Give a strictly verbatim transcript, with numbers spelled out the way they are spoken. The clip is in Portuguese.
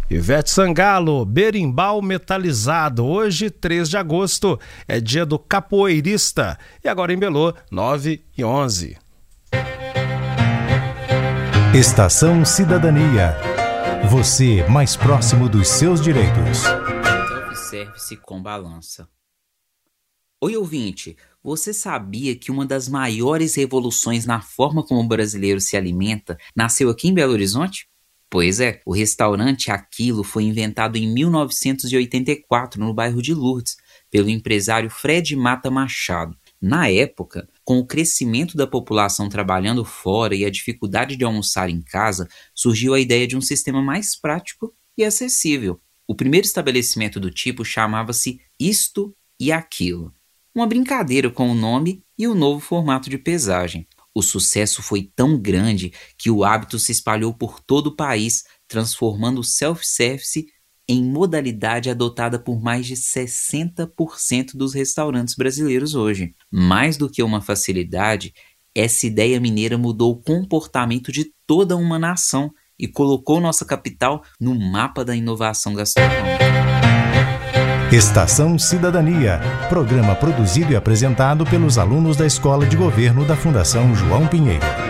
Ivete Sangalo, berimbau metalizado. Hoje, três de agosto, é dia do capoeirista. E agora em Belô, nove e onze. Estação Cidadania. Você mais próximo dos seus direitos. Self-service com balança. Oi, ouvinte. Você sabia que uma das maiores revoluções na forma como o brasileiro se alimenta nasceu aqui em Belo Horizonte? Pois é, o restaurante Aquilo foi inventado em mil novecentos e oitenta e quatro no bairro de Lourdes, pelo empresário Fred Mata Machado. Na época, com o crescimento da população trabalhando fora e a dificuldade de almoçar em casa, surgiu a ideia de um sistema mais prático e acessível. O primeiro estabelecimento do tipo chamava-se Isto e Aquilo, uma brincadeira com o nome e o novo formato de pesagem. O sucesso foi tão grande que o hábito se espalhou por todo o país, transformando o self-service em modalidade adotada por mais de sessenta por cento dos restaurantes brasileiros hoje. Mais do que uma facilidade, essa ideia mineira mudou o comportamento de toda uma nação e colocou nossa capital no mapa da inovação gastronômica. Estação Cidadania, programa produzido e apresentado pelos alunos da Escola de Governo da Fundação João Pinheiro.